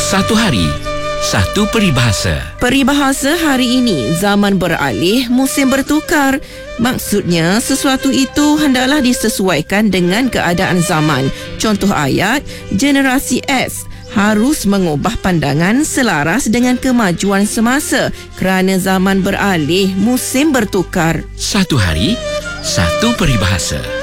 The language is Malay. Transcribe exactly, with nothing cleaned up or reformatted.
Satu hari, satu peribahasa. Peribahasa hari ini, zaman beralih, musim bertukar. Maksudnya, sesuatu itu hendaklah disesuaikan dengan keadaan zaman. Contoh ayat, generasi X harus mengubah pandangan selaras dengan kemajuan semasa kerana zaman beralih, musim bertukar. Satu hari, satu peribahasa.